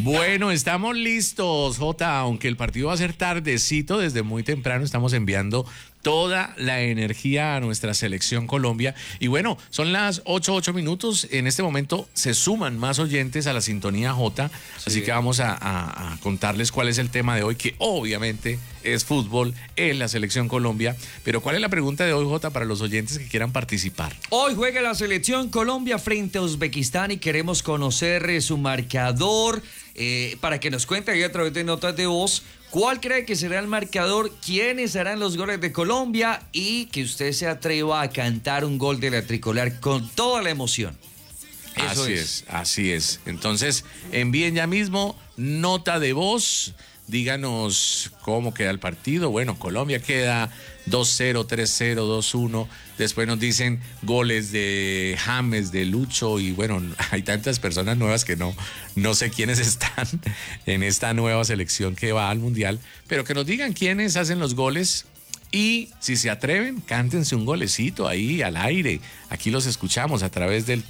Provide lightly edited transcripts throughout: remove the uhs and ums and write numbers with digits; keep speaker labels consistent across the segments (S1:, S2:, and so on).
S1: Bueno, estamos listos, Jota, aunque el partido va a ser tardecito, desde muy temprano estamos enviando toda la energía a nuestra selección Colombia. Y bueno, son las 8 minutos. En este momento se suman más oyentes a la sintonía J. Sí. Así que vamos a contarles cuál es el tema de hoy, que obviamente es fútbol en la selección Colombia. Pero ¿cuál es la pregunta de hoy, J, para los oyentes que quieran participar?
S2: Hoy juega la selección Colombia frente a Uzbekistán y queremos conocer su marcador. Para que nos cuente ahí a través de notas de voz cuál cree que será el marcador, quiénes harán los goles de Colombia y que usted se atreva a cantar un gol de la tricolor con toda la emoción. Eso
S1: Así es. Entonces, envíen ya mismo nota de voz. Díganos cómo queda el partido. Bueno, Colombia queda 2-0, 3-0, 2-1. Después nos dicen goles de James, de Lucho. Y bueno, hay tantas personas nuevas que no sé quiénes están en esta nueva selección que va al Mundial. Pero que nos digan quiénes hacen los goles. Y si se atreven, cántense un golecito ahí al aire. Aquí los escuchamos a través del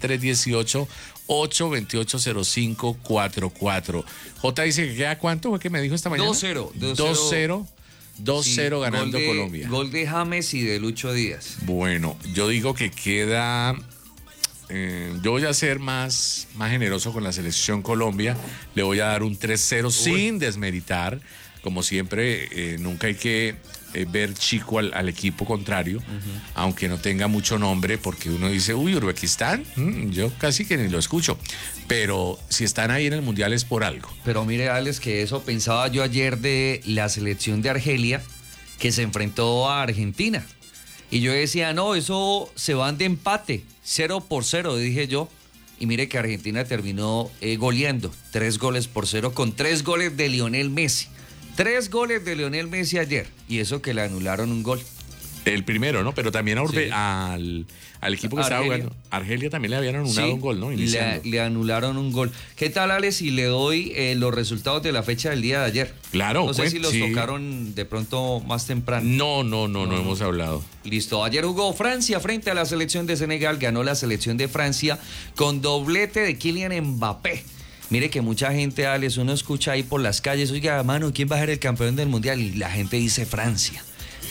S1: 318-828-0544. J dice que queda ¿cuánto? ¿Fue que me dijo esta mañana? 2-0
S2: sí,
S1: ganando Colombia.
S2: Gol de James y de Lucho Díaz.
S1: Bueno, yo digo que queda... yo voy a ser más generoso con la selección Colombia. Le voy a dar un 3-0 sin desmeritar. Como siempre, nunca hay que ver chico al equipo contrario, aunque no tenga mucho nombre, porque uno dice, uy, Uzbekistán, yo casi que ni lo escucho. Pero si están ahí en el Mundial es por algo.
S2: Pero mire, Alex, que eso pensaba yo ayer de la selección de Argelia, que se enfrentó a Argentina. Y yo decía, no, eso se van de empate, 0-0, dije yo. Y mire que Argentina terminó goleando 3-0 con 3 goles de Lionel Messi. 3 goles de Lionel Messi ayer, y eso que le anularon un gol.
S1: El primero, ¿no? Pero también al equipo que estaba jugando. Argelia también le habían anulado un gol, ¿no?
S2: Le anularon un gol. ¿Qué tal, Alex, si le doy los resultados de la fecha del día de ayer?
S1: Claro.
S2: No sé si los tocaron de pronto más temprano.
S1: No hemos hablado.
S2: Listo. Ayer jugó Francia frente a la selección de Senegal. Ganó la selección de Francia con doblete de Kylian Mbappé. Mire que mucha gente, Alex, uno escucha ahí por las calles, oiga, mano, ¿quién va a ser el campeón del Mundial? Y la gente dice Francia,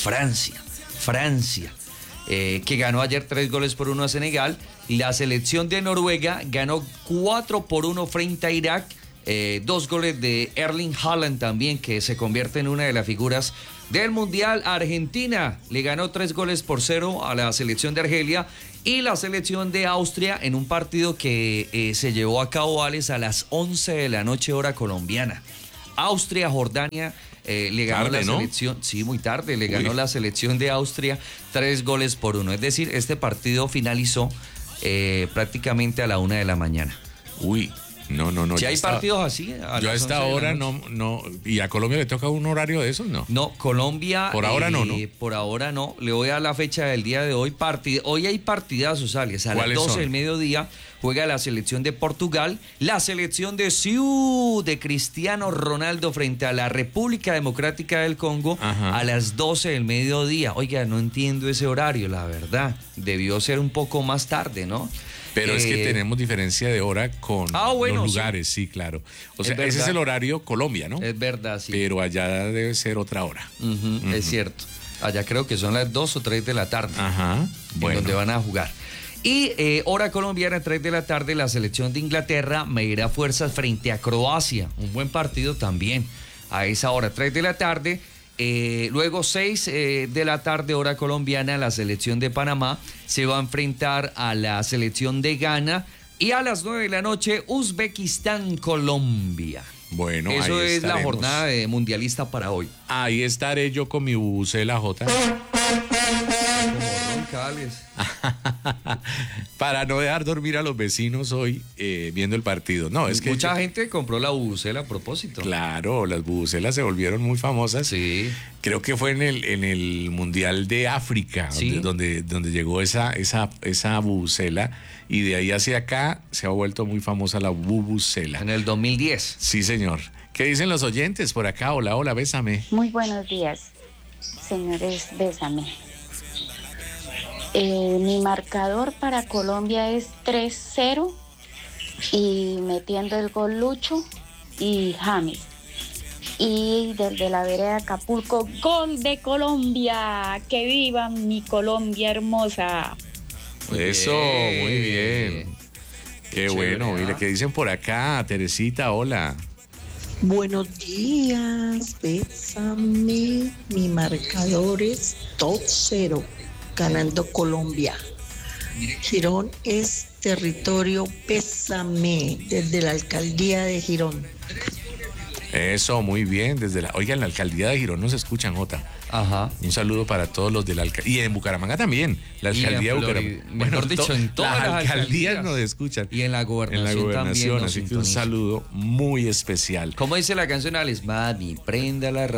S2: que ganó ayer 3-1 a Senegal. La selección de Noruega ganó 4-1 frente a Irak. 2 goles de Erling Haaland también, que se convierte en una de las figuras del Mundial. Argentina le ganó 3-0 a la selección de Argelia. Y la selección de Austria en un partido que se llevó a cabo, Alex, a las 11 de la noche hora colombiana. Austria-Jordania le ganó la selección, sí, muy tarde, le ganó la selección de Austria 3-1. Es decir, este partido finalizó prácticamente a la 1 de la mañana.
S1: Uy. No.
S2: Si hay partidos así.
S1: Yo a esta hora no. ¿Y a Colombia le toca un horario de esos? No.
S2: No, Colombia.
S1: Por ahora no.
S2: Por ahora no. Le voy a dar la fecha del día de hoy. Hoy hay partidazos, Alex. A las 12 del mediodía juega la selección de Portugal, la selección de de Cristiano Ronaldo frente a la República Democrática del Congo. Ajá. A las 12 del mediodía. Oiga, no entiendo ese horario, la verdad. Debió ser un poco más tarde, ¿no?
S1: Pero es que tenemos diferencia de hora con los lugares, sí, claro. O sea, ese es el horario Colombia, ¿no?
S2: Es verdad, sí.
S1: Pero allá debe ser otra hora.
S2: Es cierto. Allá creo que son las 2 o 3 de la tarde.
S1: Ajá.
S2: Bueno. Donde van a jugar. Y hora colombiana, 3 de la tarde, la selección de Inglaterra medirá fuerzas frente a Croacia. Un buen partido también. A esa hora, 3 de la tarde. Luego 6 de la tarde, hora colombiana, la selección de Panamá se va a enfrentar a la selección de Ghana. Y a las 9 de la noche, Uzbekistán-Colombia.
S1: Bueno,
S2: eso
S1: ahí
S2: es
S1: estaremos.
S2: La jornada de mundialista para hoy.
S1: Ahí estaré yo con mi bubucela, J. Para no dejar dormir a los vecinos hoy viendo el partido. No, es que
S2: mucha gente compró la bubucela a propósito.
S1: Claro, las bubucelas se volvieron muy famosas.
S2: Sí.
S1: Creo que fue en el Mundial de África, ¿sí? donde llegó esa bubucela, y de ahí hacia acá se ha vuelto muy famosa la bubucela.
S2: En el 2010.
S1: Sí, señor. ¿Qué dicen los oyentes por acá? Hola, bésame.
S3: Muy buenos días, señores, bésame. Mi marcador para Colombia es 3-0 y metiendo el gol Lucho y James. Y desde la vereda de Acapulco, gol de Colombia. ¡Que viva mi Colombia hermosa!
S1: Eso, muy bien. Qué bueno, mire, ¿qué dicen por acá? Teresita, hola.
S4: Buenos días, bésame. Mi marcador es 2-0, ganando Colombia. Girón es territorio, bésame, desde la alcaldía de Girón.
S1: Eso, muy bien. Oigan, la alcaldía de Girón nos escuchan, Jota.
S2: Ajá.
S1: Un saludo para todos los de la alcaldía. Y en Bucaramanga también. La
S2: Y en
S1: alcaldía de
S2: Florida,
S1: Bucaramanga.
S2: mejor dicho, en todas las alcaldías
S1: nos escuchan.
S2: Y en la gobernación también nos
S1: así que un
S2: sintonizan.
S1: saludo muy especial.
S2: ¿Cómo dice la canción, Alex? Mami, prenda la radio.